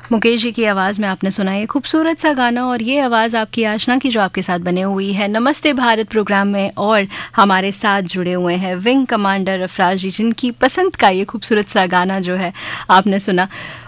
मुकेश जी की आवाज़ में आपने सुना ये खूबसूरत सा गाना, और ये आवाज़ आपकी आशना की जो आपके साथ बने हुई है नमस्ते भारत प्रोग्राम में, और हमारे साथ जुड़े हुए हैं विंग कमांडर अफराज जी, जिनकी पसंद का ये खूबसूरत सा गाना जो है आपने सुना।